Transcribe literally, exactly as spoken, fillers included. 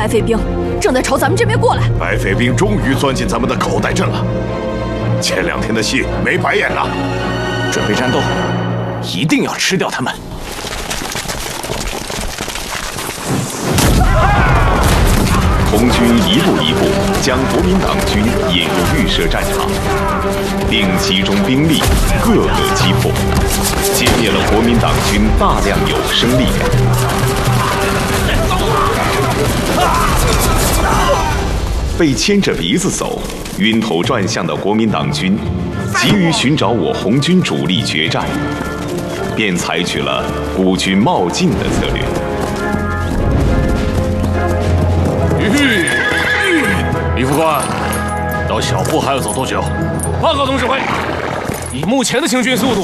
白匪兵正在朝咱们这边过来。 白匪兵终于钻进咱们的口袋阵了，前两天的戏没白演了。 准备战斗，一定要吃掉他们。 红军一步一步将国民党军引入预设战场，并集中兵力，各个击破，歼灭了国民党军大量有生力量。被牵着鼻子走、晕头转向的国民党军，急于寻找我红军主力决战，便采取了孤军冒进的策略。 李副官，到小铺还要走多久？报告总指挥，以目前的行军速度，